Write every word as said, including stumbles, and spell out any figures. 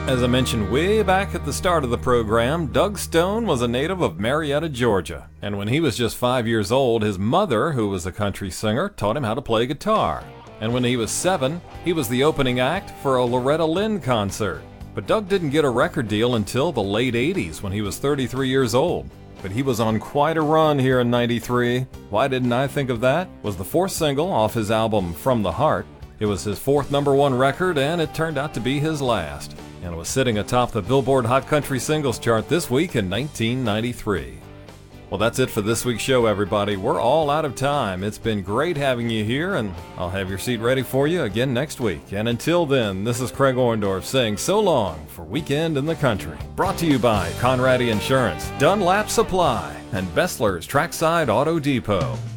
As I mentioned way back at the start of the program, Doug Stone was a native of Marietta, Georgia. And when he was just five years old, his mother, who was a country singer, taught him how to play guitar. And when he was seven, he was the opening act for a Loretta Lynn concert. But Doug didn't get a record deal until the late eighties when he was thirty-three years old. But he was on quite a run here in ninety-three. Why didn't I think of that? Was the fourth single off his album From the Heart. It was his fourth number one record, and it turned out to be his last. And was sitting atop the Billboard Hot Country Singles chart this week in nineteen ninety-three. Well, that's it for this week's show, everybody. We're all out of time. It's been great having you here, and I'll have your seat ready for you again next week. And until then, this is Craig Orndorff saying so long for Weekend in the Country. Brought to you by Conradi Insurance, Dunlap Supply, and Bessler's Trackside Auto Depot.